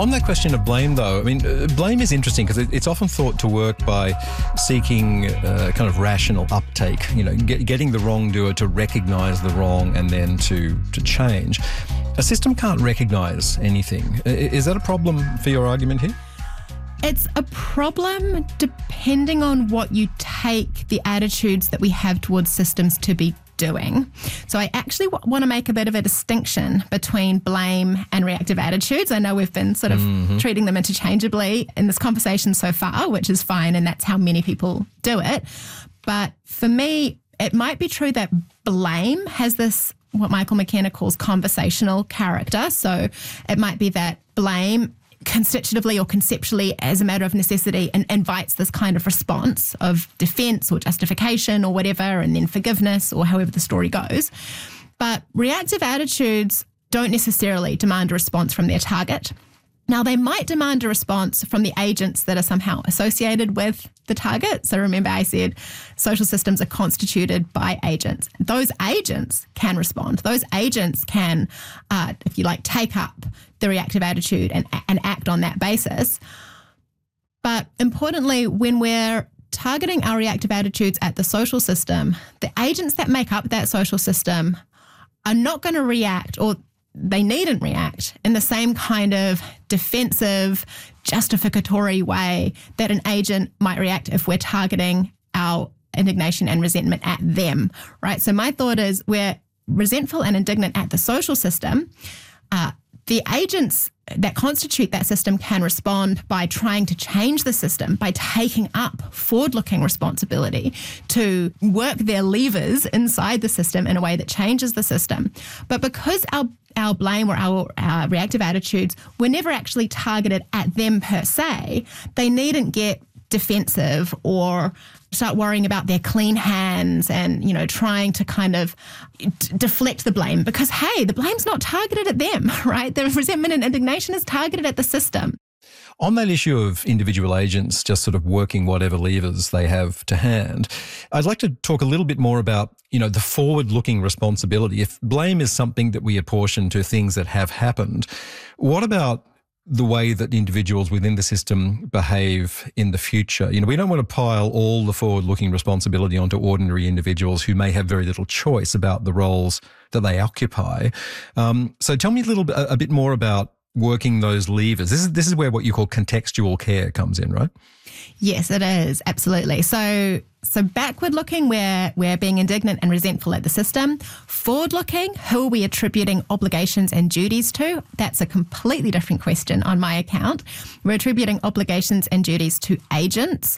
On that question of blame, though, I mean, blame is interesting because it's often thought to work by seeking kind of rational uptake, getting the wrongdoer to recognise the wrong and then to change. A system can't recognise anything. Is that a problem for your argument here? It's a problem depending on what you take the attitudes that we have towards systems to be doing. So I actually want to make a bit of a distinction between blame and reactive attitudes. I know we've been sort of treating them interchangeably in this conversation so far, which is fine, and that's how many people do it. But for me, it might be true that blame has this, what Michael McKenna calls conversational character. So it might be that blame constitutively or conceptually as a matter of necessity and invites this kind of response of defense or justification or whatever, and then forgiveness or however the story goes. But reactive attitudes don't necessarily demand a response from their target. Now, they might demand a response from the agents that are somehow associated with the target. So remember, I said social systems are constituted by agents. Those agents can respond. Those agents can, if you like, take up the reactive attitude and act on that basis. But importantly, when we're targeting our reactive attitudes at the social system, the agents that make up that social system are not going to react, or they needn't react in the same kind of defensive, justificatory way that an agent might react if we're targeting our indignation and resentment at them, right? So my thought is we're resentful and indignant at the social system. The agents that constitute that system can respond by trying to change the system, by taking up forward-looking responsibility to work their levers inside the system in a way that changes the system. But because our blame or our reactive attitudes were never actually targeted at them per se, they needn't get defensive or start worrying about their clean hands and, trying to kind of deflect the blame because, hey, the blame's not targeted at them, right? The resentment and indignation is targeted at the system. On that issue of individual agents just sort of working whatever levers they have to hand, I'd like to talk a little bit more about, the forward-looking responsibility. If blame is something that we apportion to things that have happened, what about the way that individuals within the system behave in the future? We don't want to pile all the forward-looking responsibility onto ordinary individuals who may have very little choice about the roles that they occupy. So tell me a bit more about working those levers. This is where what you call contextual care comes in, right? Yes, it is. Absolutely. So backward looking, we're being indignant and resentful at the system. Forward looking, who are we attributing obligations and duties to? That's a completely different question on my account. We're attributing obligations and duties to agents.